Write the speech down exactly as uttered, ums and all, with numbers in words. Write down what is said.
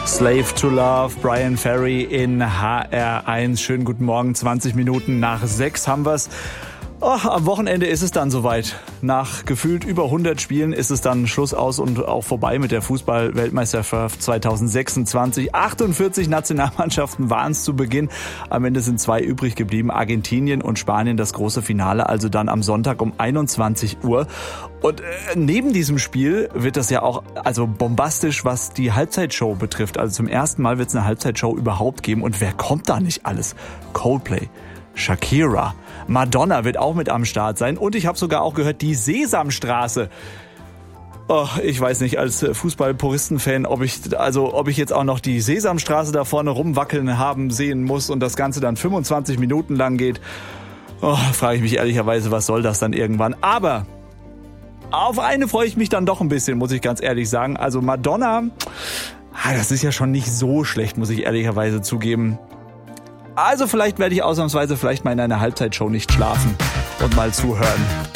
Slave to Love, Brian Ferry in H R eins. Schönen guten Morgen, zwanzig Minuten nach sechs haben wir's. Oh, am Wochenende ist es dann soweit. Nach gefühlt über hundert Spielen ist es dann Schluss aus und auch vorbei mit der Fußball-Weltmeisterschaft zwanzig sechsundzwanzig. achtundvierzig Nationalmannschaften waren es zu Beginn. Am Ende sind zwei übrig geblieben. Argentinien und Spanien, das große Finale, also dann am Sonntag um einundzwanzig Uhr. Und äh, neben diesem Spiel wird das ja auch also bombastisch, was die Halbzeitshow betrifft. Also zum ersten Mal wird es eine Halbzeitshow überhaupt geben. Und wer kommt da nicht alles? Coldplay, Shakira, Madonna wird auch mit am Start sein und ich habe sogar auch gehört, die Sesamstraße. Oh, ich weiß nicht, als Fußball-Puristen-Fan, ob ich also ob ich jetzt auch noch die Sesamstraße da vorne rumwackeln haben sehen muss und das Ganze dann fünfundzwanzig Minuten lang geht. Oh, frage ich mich ehrlicherweise, was soll das dann irgendwann? Aber auf eine freue ich mich dann doch ein bisschen, muss ich ganz ehrlich sagen. Also Madonna, das ist ja schon nicht so schlecht, muss ich ehrlicherweise zugeben. Also vielleicht werde ich ausnahmsweise vielleicht mal in einer Halbzeitshow nicht schlafen und mal zuhören.